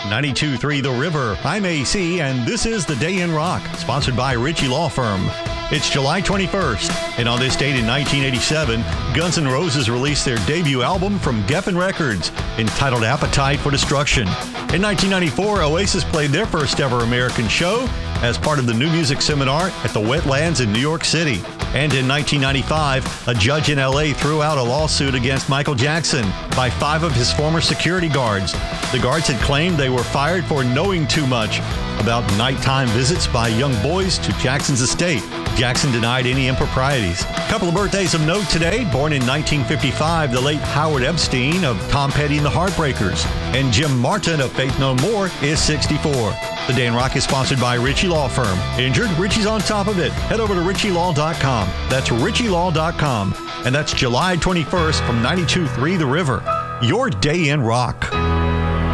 92.3 The River. I'm AC, and this is The Day in Rock, sponsored by Ritchie Law Firm. It's July 21st, and on this date in 1987, Guns N' Roses released their debut album from Geffen Records, entitled Appetite for Destruction. In 1994, Oasis played their first ever American show as part of the New Music Seminar at the Wetlands in New York City. And in 1995, a judge in LA threw out a lawsuit against Michael Jackson by 5 of his former security guards. The guards had claimed they were fired for knowing too much about nighttime visits by young boys to Jackson's estate. Jackson denied any improprieties. A couple of birthdays of note today. Born in 1955, the late Howard Epstein of Tom Petty and the Heartbreakers. And Jim Martin of Faith No More is 64. The Day in Rock is sponsored by Ritchie Law Firm. Injured? Ritchie's on top of it. Head over to RitchieLaw.com. That's RitchieLaw.com. And that's July 21st from 92.3 The River. Your Day in Rock.